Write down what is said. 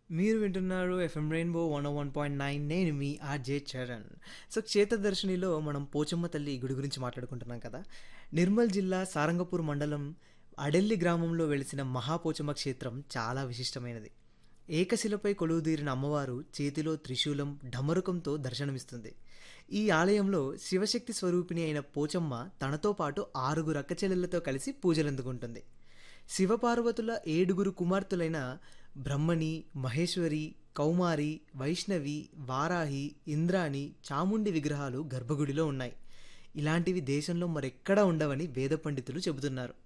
మీరు వింటున్నారు FM rainbow 101.9. నేను మీ ఆర్జే చరణ్. సో క్షేత్రదర్శినిలో మనం పోచమ్మ తల్లి గుడి గురించి మాట్లాడుకుంటున్నాం కదా. నిర్మల్ జిల్లా సారంగపూర్ మండలం అడెల్లి గ్రామంలో వెలిసిన మహాపోచమ్మ క్షేత్రం చాలా విశిష్టమైనది. ఏకశిలపై కొలువుదీరిన అమ్మవారు చేతిలో త్రిశూలం ఢమరుకంతో దర్శనమిస్తుంది. ఈ ఆలయంలో శివశక్తి స్వరూపిణి అయిన పోచమ్మ తనతో పాటు 6 అక్కచెల్లెళ్లతో కలిసి పూజలందుకుంటుంది. శివపార్వతుల 7 కుమార్తెలైన బ్రహ్మణి, మహేశ్వరి, కౌమారి, వైష్ణవి, వారాహి, ఇంద్రాణి, చాముండి విగ్రహాలు గర్భగుడిలో ఉన్నాయి. ఇలాంటివి దేశంలో మరెక్కడా ఉండవని వేద పండితులు చెబుతున్నారు.